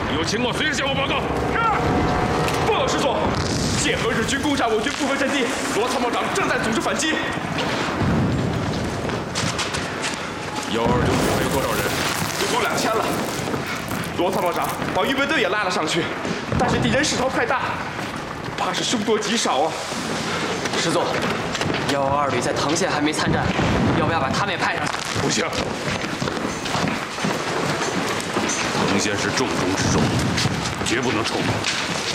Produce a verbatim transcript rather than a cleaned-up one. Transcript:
有情况随时向我报告。 是。报告师座，界河日军攻占我军部分阵地，罗参谋长正在组织反击。 幺二六队还有多少人？ 不够两千了。罗参谋长把预备队也拉了上去，但是敌人势头太大，怕是凶多吉少啊。 师座，幺二旅在藤县还没参战，要不要把他们也派上去？ 不行，藤县是重中之重，绝不能冲。